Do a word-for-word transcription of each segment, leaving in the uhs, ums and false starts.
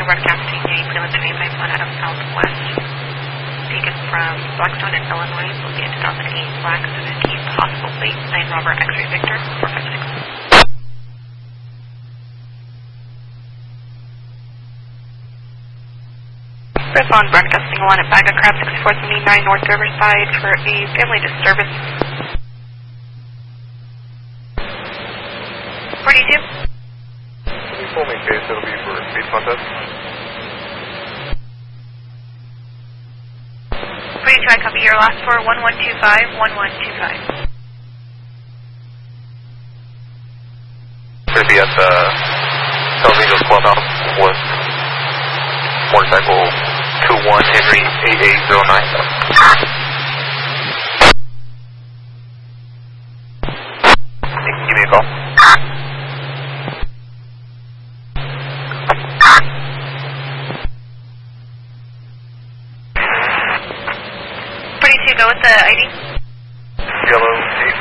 broadcasting a pre-limit twenty-five one out of Southwest, taken from Blackstone in Illinois, will be a two thousand eight Black Suzuki, possible plate, nine Robert X-ray Victor, four five six. Respond broadcasting one at Baga Crab sixty-four seventy-nine North Riverside for a family disturbance. forty-two. Can you pull me in case it'll be for speed contest? forty-two, I copy your last for one one two five, one one two five. Going to be at the Hells Angels Clubhouse with motorcycle two one Henry eight eight zero nine. Give me a call. forty-two, go with the I D. Yellow eight.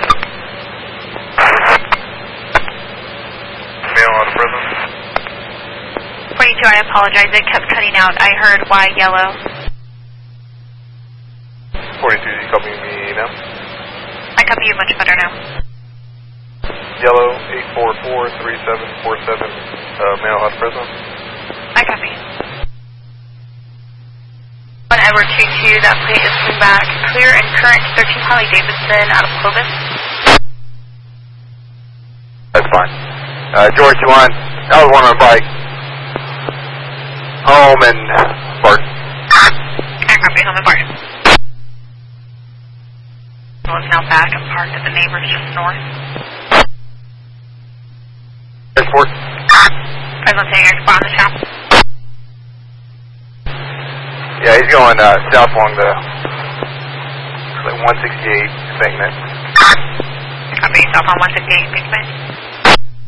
Male out of prison. forty-two, I apologize, it kept cutting out. I heard Y yellow. forty-two, you copy me now? I copy you much better now. Yellow eight four four three seven four seven, uh, male out of prison. I copy. one Edward two two, that plate is coming back clear and current, thirteen Harley Davidson out of Clovis. That's fine. Uh, George one, I was one on a bike. Home and Barton. I copy, home and Barton. Well, it's now back and parked at the neighbors just north. Airport. I was going to say, you're spot on the shop. Yeah, he's going uh, south along the like one sixty-eight embankment. Copy, south on one sixty-eight embankment.